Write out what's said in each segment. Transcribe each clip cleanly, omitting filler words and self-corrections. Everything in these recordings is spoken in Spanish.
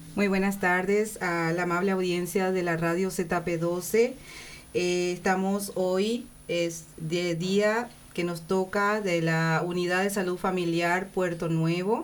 Muy buenas tardes a la amable audiencia de la radio ZP12. Estamos hoy, es de día que nos toca de la Unidad de Salud Familiar Puerto Nuevo.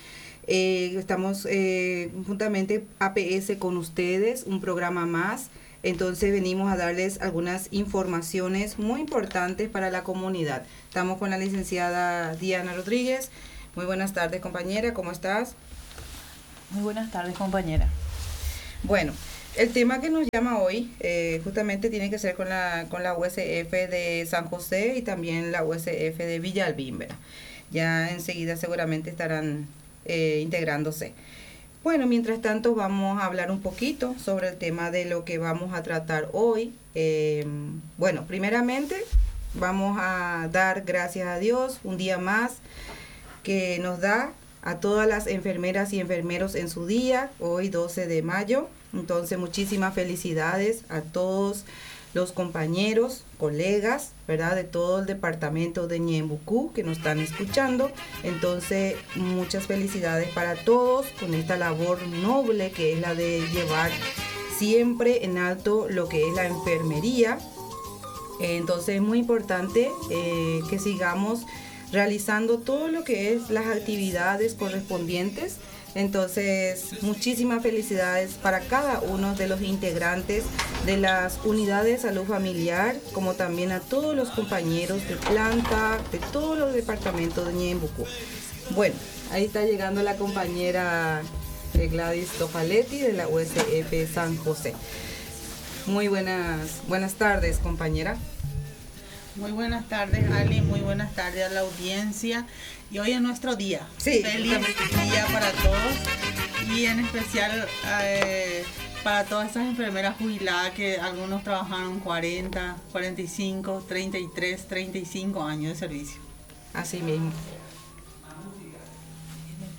Estamos juntamente APS con ustedes, un programa más. Entonces venimos a darles algunas informaciones muy importantes para la comunidad. Estamos con la licenciada Diana Rodríguez. Muy buenas tardes, compañera, ¿cómo estás? Muy buenas tardes, compañera. Bueno, el tema que nos llama hoy justamente tiene que ser con la USF de San José y también la USF de Villa Alvímbera. Ya enseguida seguramente estarán integrándose. Bueno, mientras tanto vamos a hablar un poquito sobre el tema de lo que vamos a tratar hoy. Bueno, primeramente vamos a dar gracias a Dios un día más que nos da a todas las enfermeras y enfermeros en su día, hoy 12 de mayo. Entonces, muchísimas felicidades a todos los compañeros, colegas, ¿verdad? De todo el departamento de Ñembucú que nos están escuchando. Entonces, muchas felicidades para todos con esta labor noble que es la de llevar siempre en alto lo que es la enfermería. Entonces, es muy importante que sigamos realizando todo lo que es las actividades correspondientes. Entonces, muchísimas felicidades para cada uno de los integrantes de las unidades de salud familiar, como también a todos los compañeros de planta, de todos los departamentos de Ñembucú. Bueno, ahí está llegando la compañera Gladys Tofaletti de la USF San José. Muy buenas tardes, compañera. Muy buenas tardes, Ali, muy buenas tardes a la audiencia. Y hoy es nuestro día. Sí, feliz día para todos y en especial para todas esas enfermeras jubiladas que algunos trabajaron 40, 45, 33, 35 años de servicio. Así mismo.